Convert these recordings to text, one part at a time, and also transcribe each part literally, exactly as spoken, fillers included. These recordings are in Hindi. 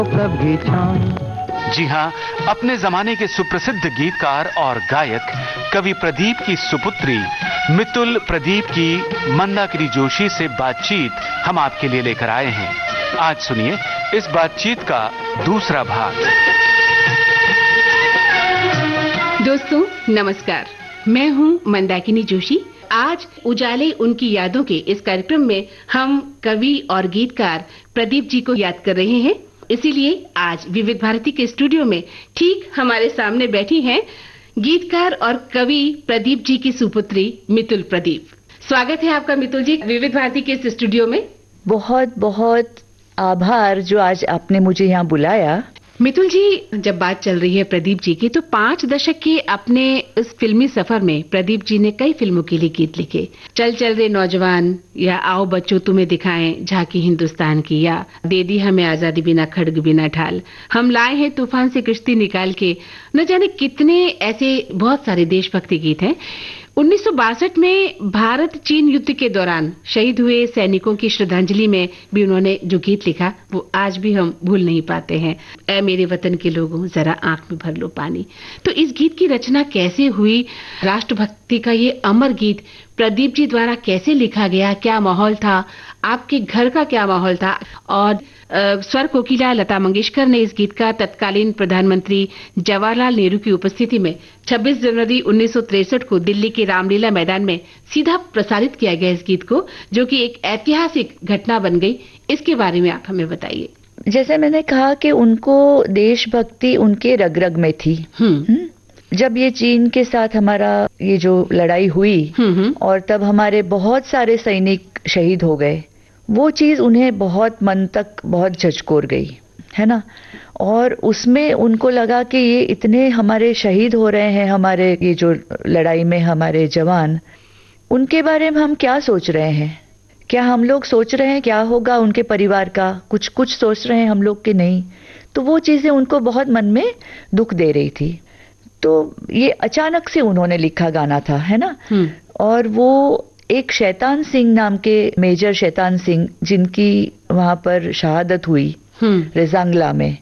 कभी छाऊं। जी हाँ, अपने जमाने के सुप्रसिद्ध गीतकार और गायक कवि प्रदीप की सुपुत्री मितुल प्रदीप की मंदाकिनी जोशी से बातचीत हम आपके लिए लेकर आए हैं। आज सुनिए इस बातचीत का दूसरा भाग। दोस्तों नमस्कार, मैं हूं मंदाकिनी जोशी। आज उजाले उनकी यादों के इस कार्यक्रम में हम कवि और गीतकार प्रदीप जी को याद कर रहे हैं। इसीलिए आज विविध भारती के स्टूडियो में ठीक हमारे सामने बैठी हैं गीतकार और कवि प्रदीप जी की सुपुत्री मितुल प्रदीप। स्वागत है आपका मितुल जी विविध भारती के इस स्टूडियो में। बहुत बहुत आभार जो आज आपने मुझे यहाँ बुलाया। मितुल जी, जब बात चल रही है प्रदीप जी की, तो पांच दशक के अपने इस फिल्मी सफर में प्रदीप जी ने कई फिल्मों के लिए गीत लिखे। चल चल रे नौजवान, या आओ बच्चों तुम्हें दिखाएं झांकी हिंदुस्तान की, या दे दी हमें आजादी बिना खड्ग बिना ढाल, हम लाए हैं तूफान से किश्ती निकाल के, न जाने कितने ऐसे बहुत सारे देशभक्ति गीत हैं। उन्नीस सौ बासठ में भारत चीन युद्ध के दौरान शहीद हुए सैनिकों की श्रद्धांजलि में भी उन्होंने जो गीत लिखा वो आज भी हम भूल नहीं पाते हैं। ऐ मेरे वतन के लोगों जरा आंख में भर लो पानी। तो इस गीत की रचना कैसे हुई? राष्ट्रभक्ति का ये अमर गीत प्रदीप जी द्वारा कैसे लिखा गया? क्या माहौल था? आपके घर का क्या माहौल था? और स्वर कोकिला लता मंगेशकर ने इस गीत का तत्कालीन प्रधानमंत्री जवाहरलाल नेहरू की उपस्थिति में छब्बीस जनवरी उन्नीस सौ तिरसठ को दिल्ली के रामलीला मैदान में सीधा प्रसारित किया गया इस गीत को, जो कि एक ऐतिहासिक घटना बन गई। इसके बारे में आप हमें बताइए। जैसे मैंने कहा कि उनको देशभक्ति उनके रग रग में थी। हम्म जब ये चीन के साथ हमारा ये जो लड़ाई हुई और तब हमारे बहुत सारे सैनिक शहीद हो गए, वो चीज उन्हें बहुत मन तक बहुत झकझोर गई, है ना। और उसमें उनको लगा कि ये इतने हमारे शहीद हो रहे हैं, हमारे ये जो लड़ाई में हमारे जवान, उनके बारे में हम क्या सोच रहे हैं? क्या हम लोग सोच रहे हैं क्या होगा उनके परिवार का? कुछ कुछ सोच रहे हैं हम लोग कि नहीं? तो वो चीजें उनको बहुत मन में दुख दे रही थी। तो ये अचानक से उन्होंने लिखा गाना था, है ना। और वो एक शैतान सिंह नाम के मेजर शैतान सिंह, जिनकी वहां पर शहादत हुई रेजांगला में,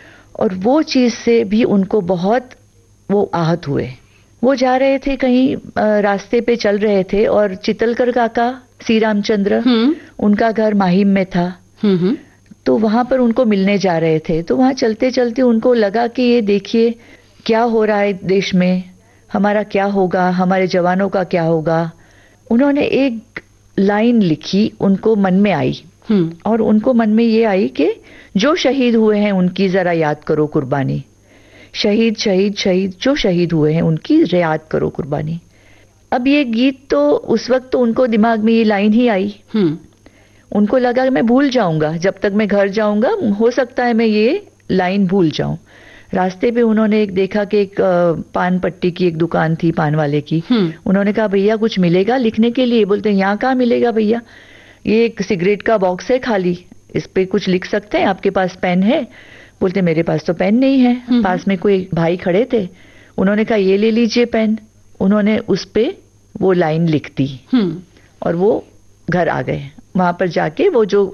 और वो चीज से भी उनको बहुत वो आहत हुए। वो जा रहे थे कहीं, रास्ते पे चल रहे थे, और चितलकर काका सी रामचंद्र, उनका घर माहिम में था। तो वहां पर उनको मिलने जा रहे थे। तो वहां चलते चलते उनको लगा कि ये देखिए क्या हो रहा है देश में, हमारा क्या होगा, हमारे जवानों का क्या होगा। उन्होंने एक लाइन लिखी, उनको मन में आई, और उनको मन में ये आई कि जो शहीद हुए हैं उनकी जरा याद करो कुर्बानी। शहीद शहीद शहीद जो शहीद हुए हैं उनकी याद करो कुर्बानी। अब ये गीत तो उस वक्त तो उनको दिमाग में ये लाइन ही आई। उनको लगा मैं भूल जाऊंगा, जब तक मैं घर जाऊंगा हो सकता है मैं ये लाइन भूल जाऊं। रास्ते पे उन्होंने एक देखा कि एक पान पट्टी की एक दुकान थी, पान वाले की। उन्होंने कहा भैया कुछ मिलेगा लिखने के लिए? बोलते हैं यहाँ कहाँ मिलेगा भैया, ये एक सिगरेट का बॉक्स है खाली, इस पे कुछ लिख सकते हैं, आपके पास पेन है? बोलते मेरे पास तो पेन नहीं है। पास में कोई भाई खड़े थे, उन्होंने कहा ये ले लीजिए पेन। उन्होंने उस पे वो लाइन लिख दी और वो घर आ गए। वहां पर जाके वो जो